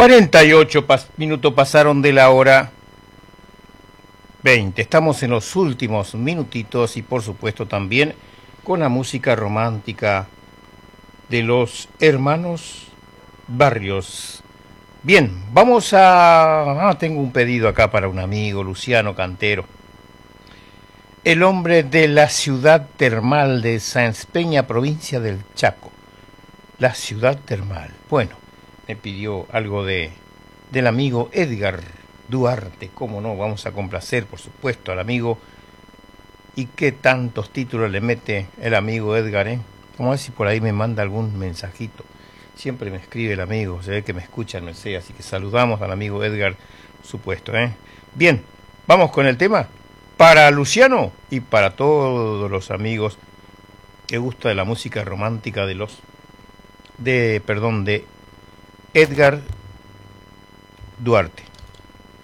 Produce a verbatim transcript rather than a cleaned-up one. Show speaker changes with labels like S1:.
S1: cuarenta y ocho pas minutos pasaron de la hora veinte. Estamos en los últimos minutitos y por supuesto también con la música romántica de los hermanos Barrios. Bien, vamos a... Ah, tengo un pedido acá para un amigo, Luciano Cantero. El hombre de la ciudad termal de Sáenz Peña, provincia del Chaco. La ciudad termal. Bueno, me pidió algo de del amigo Edgar Duarte. ¿Cómo no? Vamos a complacer, por supuesto, al amigo. ¿Y qué tantos títulos le mete el amigo Edgar, eh? Vamos a ver si por ahí me manda algún mensajito. Siempre me escribe el amigo, se ve que me escucha, no sé, así que saludamos al amigo Edgar, por supuesto, ¿eh? Bien, vamos con el tema. Para Luciano y para todos los amigos que gusta de la música romántica de los de perdón de Edgar Duarte.